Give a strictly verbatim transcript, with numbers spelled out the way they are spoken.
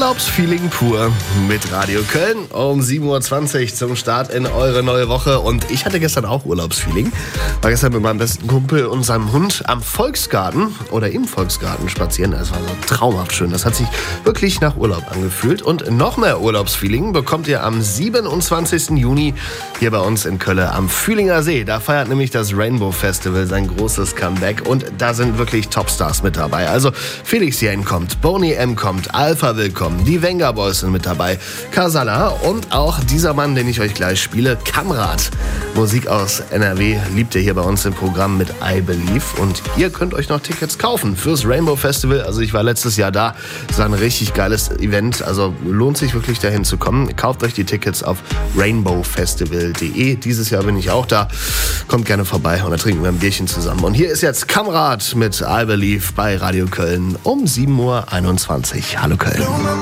Urlaubsfeeling pur mit Radio Köln um sieben Uhr zwanzig zum Start in eure neue Woche. Und ich hatte gestern auch Urlaubsfeeling. War gestern mit meinem besten Kumpel und seinem Hund am Volksgarten oder im Volksgarten spazieren. Es war so traumhaft schön. Das hat sich wirklich nach Urlaub angefühlt. Und noch mehr Urlaubsfeeling bekommt ihr am siebenundzwanzigsten Juni hier bei uns in Köln am Fühlinger See. Da feiert nämlich das Rainbow Festival sein großes Comeback. Und da sind wirklich Topstars mit dabei. Also Felix Jähn kommt, Boney M. kommt, Alpha willkommen, die Venga Boys sind mit dabei, Kasala und auch dieser Mann, den ich euch gleich spiele, Kamrat. Musik aus N R W liebt ihr hier bei uns im Programm mit I Believe. Und ihr könnt euch noch Tickets kaufen fürs Rainbow Festival. Also ich war letztes Jahr da. Es war ein richtig geiles Event. Also lohnt sich wirklich dahin zu kommen. Kauft euch die Tickets auf rainbow festival punkt de. Dieses Jahr bin ich auch da. Kommt gerne vorbei und dann trinken wir ein Bierchen zusammen. Und hier ist jetzt Kamrat mit I Believe bei Radio Köln um sieben Uhr einundzwanzig. Hallo Köln.